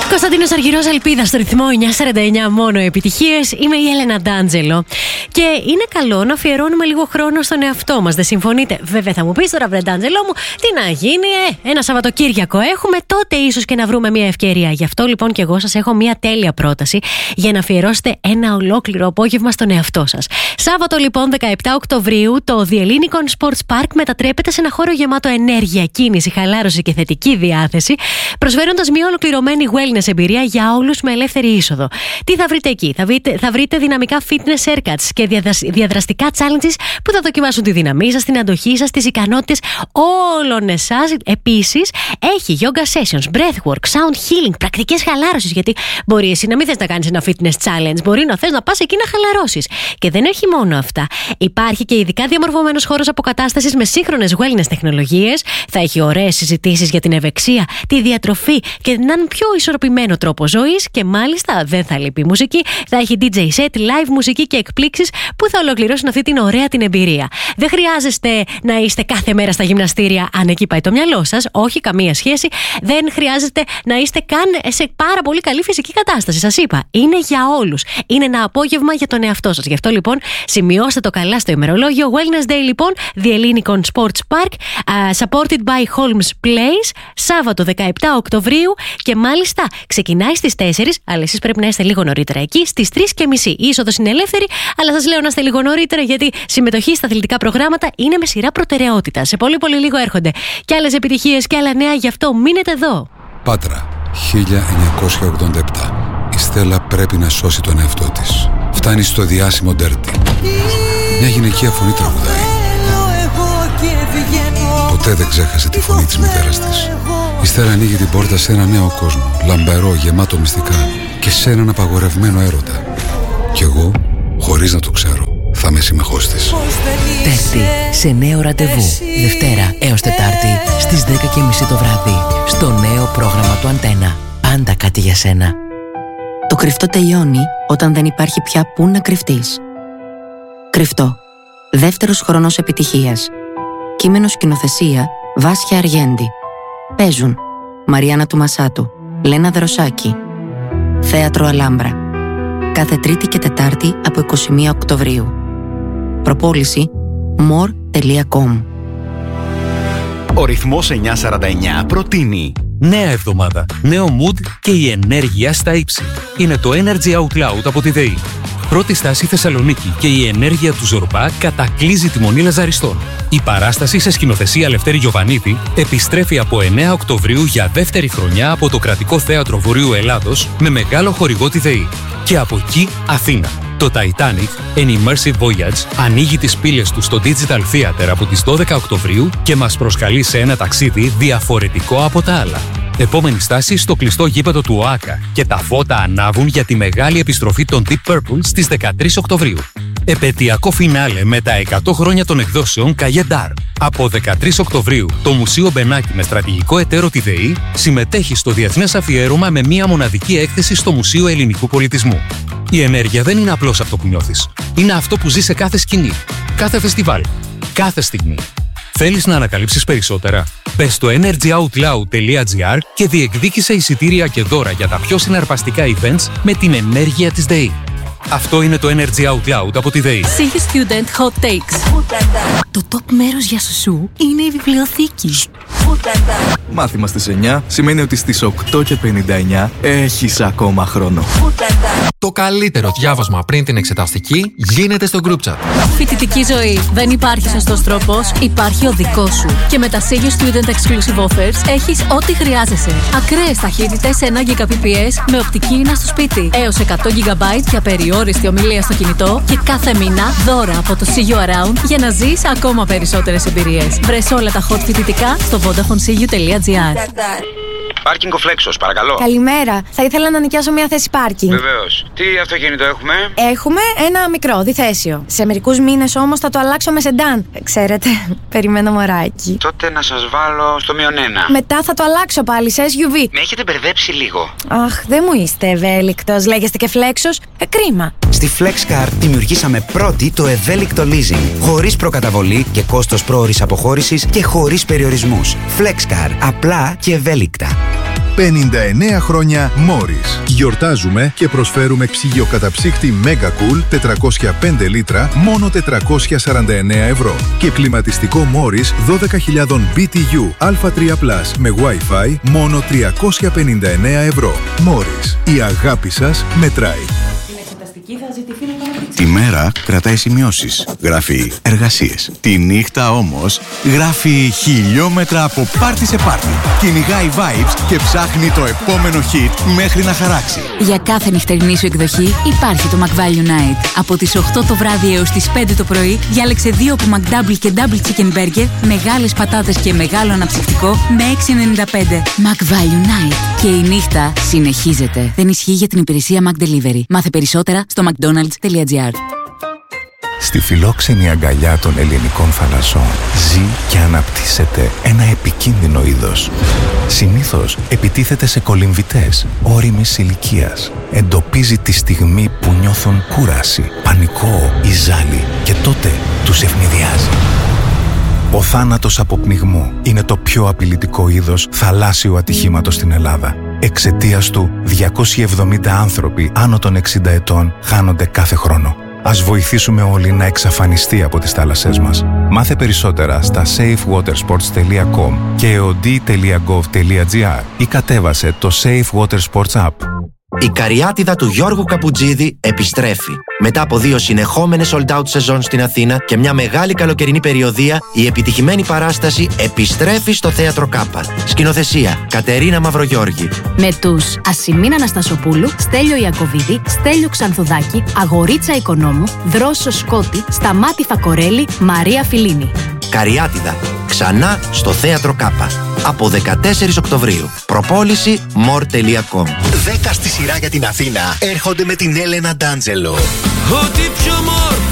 Κωνσταντίνος Αργυρός, Ελπίδα στο ρυθμό 949, μόνο επιτυχίες. Είμαι η Έλενα Ντάντζελο. Και είναι καλό να αφιερώνουμε λίγο χρόνο στον εαυτό μας. Δεν συμφωνείτε? Βέβαια, θα μου πεις τώρα, βρε Ντάντζελο μου, τι να γίνει, ένα Σαββατοκύριακο έχουμε, τότε ίσως και να βρούμε μια ευκαιρία. Γι' αυτό λοιπόν και εγώ σας έχω μια τέλεια πρόταση για να αφιερώσετε ένα ολόκληρο απόγευμα στον εαυτό σας. Σάββατο λοιπόν 17 Οκτωβρίου, το The Hellinikon Sports Park μετατρέπεται σε ένα χώρο γεμάτο ενέργεια, κίνηση, χαλάρωση και θετική διάθεση, προσφέροντας μια ολοκληρωμένη wellness εμπειρία για όλους με ελεύθερη είσοδο. Τι θα βρείτε εκεί? Θα βρείτε δυναμικά fitness haircuts και διαδραστικά challenges που θα δοκιμάσουν τη δύναμή σας, την αντοχή σας, τις ικανότητες όλων εσάς. Επίσης, έχει yoga sessions, breathwork, sound healing, πρακτικές χαλάρωσης. Γιατί μπορεί εσύ να μην θες να κάνεις ένα fitness challenge, μπορεί να θες να πας εκεί να χαλαρώσεις. Και δεν έχει μόνο αυτά. Υπάρχει και ειδικά διαμορφωμένος χώρος αποκατάστασης με σύγχρονες wellness τεχνολογίες. Θα έχει ωραίες συζητήσεις για την ευεξία, τη διατροφή και έναν πιο ισορροπημένο τρόπο ζωής. Και μάλιστα δεν θα λείπει μουσική. Θα έχει DJ set, live μουσική και εκπλήξεις που θα ολοκληρώσουν αυτή την ωραία την εμπειρία. Δεν χρειάζεστε να είστε κάθε μέρα στα γυμναστήρια, αν εκεί πάει το μυαλό σας. Όχι, καμία σχέση. Δεν χρειάζεται να είστε καν σε πάρα πολύ καλή φυσική κατάσταση. Σας είπα, είναι για όλους. Είναι ένα απόγευμα για τον εαυτό σας. Γι' αυτό λοιπόν σημειώστε το καλά στο ημερολόγιο. Wellness Day λοιπόν, The Hellinikon Sports Park, supported by Holmes Place, Σάββατο 17 Οκτωβρίου. Και μάλιστα ξεκινάει στις 4, αλλά εσείς πρέπει να είστε λίγο νωρίτερα εκεί, στις 3:30. Η είσοδος είναι ελεύθερη, αλλά σας λέω να είστε λίγο νωρίτερα, γιατί συμμετοχή στα αθλητικά προγράμματα είναι με σειρά προτεραιότητα. Σε πολύ πολύ λίγο έρχονται και άλλες επιτυχίες και άλλα νέα, γι' αυτό μείνετε εδώ. Πάτρα, 1987. Η Στέλλα πρέπει να σώσει τον εαυτό της. Φτάνει στο διάσημο Dirty. Μια γυναικεία φωνή τραγουδάει. Ποτέ δεν ξέχασε τη φωνή της μητέρας της. Η Στέλλα ανοίγει την πόρτα σε ένα νέο κόσμο, λαμπερό, γεμάτο μυστικά και σε έναν απαγορευμένο έρωτα. Κι εγώ, χωρίς να το ξέρω, θα είμαι συμμεχός της. Dirty, σε νέο ραντεβού, Δευτέρα έως Τετάρτη στις 10:30 το βράδυ, στο νέο πρόγραμμα του Αντένα. Πάντα κάτι για σένα. Το κρυφτό τελειώνει όταν δεν υπάρχει πια πού να κρυφτείς. Κρυφτό. Δεύτερος χρόνος επιτυχίας. Κείμενο σκηνοθεσία Βάσια Αργέντη. Παίζουν Μαριάννα Τουμασάτου, Λένα Δροσάκη. Θέατρο Αλάμπρα. Κάθε Τρίτη και Τετάρτη από 21 Οκτωβρίου. Προπόληση more.com. Ο ρυθμός 949 προτείνει νέα εβδομάδα, νέο mood και η ενέργεια στα ύψη. Είναι το Energy Out Loud από τη ΔΕΗ. Πρώτη στάση Θεσσαλονίκη και η ενέργεια του Ζορμπά κατακλείζει τη Μονή Λαζαριστών. Η παράσταση σε σκηνοθεσία Λευτέρη Γιοβανίδη επιστρέφει από 9 Οκτωβρίου για δεύτερη χρονιά από το Κρατικό Θέατρο Βορείου Ελλάδος με μεγάλο χορηγό τη ΔΕΗ. Και από εκεί Αθήνα. Το Titanic, An Immersive Voyage, ανοίγει τις πύλες του στο Digital Theater από τις 12 Οκτωβρίου και μας προσκαλεί σε ένα ταξίδι διαφορετικό από τα άλλα. Επόμενη στάση στο κλειστό γήπεδο του ΟΑΚΑ και τα φώτα ανάβουν για τη μεγάλη επιστροφή των Deep Purple στις 13 Οκτωβρίου. Επαιτειακό φινάλε με τα 100 χρόνια των εκδόσεων Καγεντάρ. Από 13 Οκτωβρίου, το Μουσείο Μπενάκη με στρατηγικό εταίρο τη ΔΕΗ συμμετέχει στο διεθνές αφιέρωμα με μία μοναδική έκθεση στο Μουσείο Ελληνικού Πολιτισμού. Η ενέργεια δεν είναι απλώς αυτό που νιώθεις. Είναι αυτό που ζει σε κάθε σκηνή, κάθε φεστιβάλ, κάθε στιγμή. Θέλεις να ανακαλύψεις περισσότερα? Μπες στο energyoutloud.gr και διεκδίκησε εισιτήρια και δώρα για τα πιο συναρπαστικά events με την ενέργεια της ΔΕΗ. Αυτό είναι το Energy Out Loud από τη ΔΕΗ. See you student hot takes. Το top μέρος για σουσού είναι η βιβλιοθήκη. Μάθημα στις 9 σημαίνει ότι στις 8:59 έχεις ακόμα χρόνο. Το καλύτερο διάβασμα πριν την εξεταστική γίνεται στο group chat. Φοιτητική ζωή. Δεν υπάρχει σωστός τρόπος, υπάρχει ο δικός σου. Και με τα See You Student Exclusive Offers έχεις ό,τι χρειάζεσαι. Ακραίες ταχύτητες 1 Gbps με οπτική ίνα στο σπίτι. Έως 100 GB για περιόριστη ομιλία στο κινητό. Και κάθε μήνα δώρα από το See You Around για να ζεις ακόμα περισσότερες εμπειρίες. Βρες όλα τα hot φοιτητικά στο vodafonesiu.gr. Πάρκινγκ ο Φλέξος, παρακαλώ. Καλημέρα. Θα ήθελα να νοικιάσω μια θέση πάρκινγκ. Βεβαίως. Τι αυτοκίνητο έχουμε? Έχουμε ένα μικρό, διθέσιο. Σε μερικούς μήνες όμως θα το αλλάξω με σεντάν. Ξέρετε, περιμένω μωράκι. Τότε να σας βάλω στο -1. Μετά θα το αλλάξω πάλι σε SUV. Με έχετε μπερδέψει λίγο. Αχ, δεν μου είστε ευέλικτος. Λέγεστε και Φλέξος. Κρίμα. Στη FlexCar δημιουργήσαμε πρώτη το ευέλικτο leasing. Χωρίς προκαταβολή και κόστος πρόωρης αποχώρησης και χωρίς περιορισμούς. FlexCar. Απλά και ευέλικτα. 59 χρόνια Morris. Γιορτάζουμε και προσφέρουμε ψυγειοκαταψύκτη Mega Cool 405 λίτρα μόνο 449 ευρώ. Και κλιματιστικό Morris 12.000 BTU Α3+ με Wi-Fi μόνο 359 ευρώ. Morris. Η αγάπη σας μετράει. Τη μέρα κρατάει σημειώσεις, γράφει εργασίες. Τη νύχτα όμως γράφει χιλιόμετρα από πάρτι σε πάρτι. Κυνηγάει vibes και ψάχνει το επόμενο hit μέχρι να χαράξει. Για κάθε νυχτερινή σου εκδοχή υπάρχει το McValue Night. Από τις 8 το βράδυ έως τις 5 το πρωί διάλεξε 2 από McDouble και Double Chicken Burger, μεγάλες πατάτες και μεγάλο αναψυκτικό με 6,95. McValue Night. Και η νύχτα συνεχίζεται. Δεν ισχύει για την υπηρεσία McDelivery. Μάθε περισσότερα στο mcdonalds.gr. Στη φιλόξενη αγκαλιά των ελληνικών θαλασσών ζει και αναπτύσσεται ένα επικίνδυνο είδος. Συνήθως επιτίθεται σε κολυμβητές ώριμης ηλικίας. Εντοπίζει τη στιγμή που νιώθουν κούραση, πανικό ή ζάλι και τότε τους ευνηδιάζει. Ο θάνατος από πνιγμό είναι το πιο απειλητικό είδος θαλάσσιου ατυχήματος στην Ελλάδα. Εξαιτίας του, 270 άνθρωποι άνω των 60 ετών χάνονται κάθε χρόνο. Ας βοηθήσουμε όλοι να εξαφανιστεί από τις θάλασσές μας. Μάθε περισσότερα στα safewatersports.com και eod.gov.gr ή κατέβασε το Safe Water Sports App. Η Καριάτιδα του Γιώργου Καπουτζίδη επιστρέφει. Μετά από 2 συνεχόμενες sold out σεζόν στην Αθήνα και μια μεγάλη καλοκαιρινή περιοδεία, η επιτυχημένη παράσταση επιστρέφει στο Θέατρο Κάπα. Σκηνοθεσία Κατερίνα Μαυρογιώργη. Με τους Ασημίνα Αναστασοπούλου, Στέλιο Ιακωβίδη, Στέλιο Ξανθουδάκη, Αγορίτσα Οικονόμου, Δρόσο Σκότη, Σταμάτη Φακορέλη, Μαρία Φιλίνη. Καριάτιδα. Ξανά στο Θέατρο Κάπα. Από 14 Οκτωβρίου. Προπόληση more.com. 10 στη σειρά για την Αθήνα έρχονται με την Έλενα Ντάντζελο. Ό,τι πιο μόρ